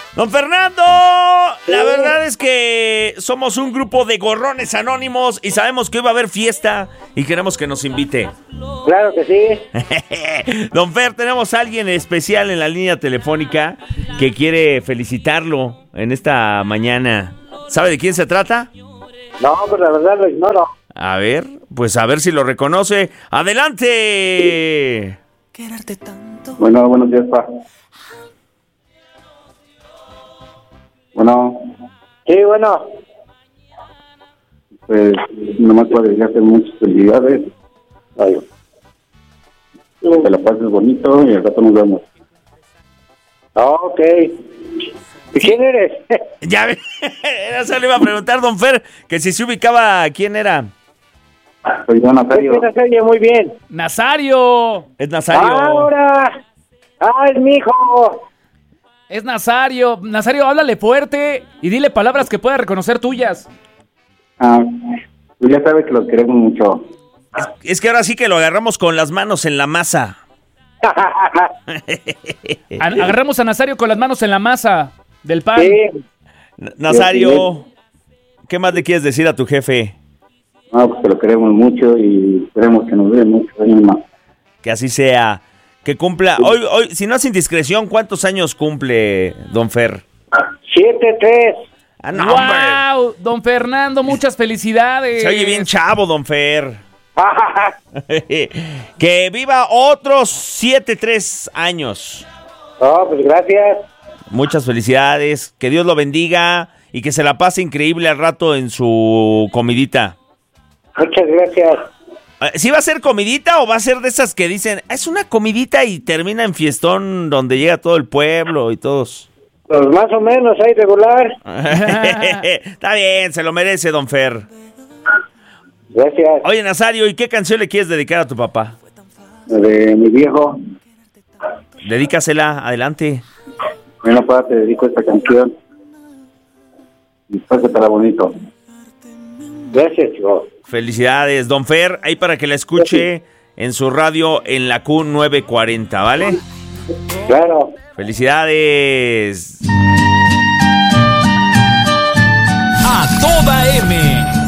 Don Fernando, la verdad es que somos un grupo de gorrones anónimos y sabemos que hoy va a haber fiesta y queremos que nos invite. Claro que sí. Don Fer, tenemos a alguien especial en la línea telefónica que quiere felicitarlo en esta mañana. ¿Sabe de quién se trata? No, pues la verdad lo ignoro. A ver, pues a ver si lo reconoce. ¡Adelante! Bueno, buenos días, pa. Bueno, Sí, bueno. pues nomás para desearte muchas felicidades. Ay, que la pases bonito y al rato nos vemos. Ok. ¿Y quién eres? Ya ve, eso le iba a preguntar, don Fer, que si se ubicaba quién era. Soy Don Nazario. ¿Quién es? Muy bien. ¡Nazario! Es Nazario. ¡Ahora! ¡Ah, es mi hijo! Es Nazario. Nazario, háblale fuerte y dile palabras que pueda reconocer tuyas. Pues ya sabes que los queremos mucho. Es que ahora sí que lo agarramos con las manos en la masa. Agarramos a Nazario con las manos en la masa del pan. Sí. Nazario, ¿qué más le quieres decir a tu jefe? No, pues que lo queremos mucho y esperemos que nos dé muchos años más. Que así sea. Que cumpla. Hoy, si no es indiscreción, ¿cuántos años cumple don Fer? 7-3. Ah, no, hombre. ¡Wow! Don Fernando, muchas felicidades. Se oye bien chavo, don Fer. Que viva otros 7-3 años. No, pues gracias. Muchas felicidades. Que Dios lo bendiga y que se la pase increíble al rato en su comidita. Muchas gracias. ¿Sí va a ser comidita o va a ser de esas que dicen, es una comidita y termina en fiestón donde llega todo el pueblo y todos? Pues más o menos, ahí regular. Está bien, se lo merece, don Fer. Gracias. Oye, Nazario, ¿y qué canción le quieres dedicar a tu papá? De mi viejo. Dedícasela, adelante. Bueno, pa, te dedico esta canción. Y pásatela bonito. Gracias, chico. Felicidades, don Fer, ahí para que la escuche en su radio en la Q940, ¿vale? Claro. Felicidades. A toda M.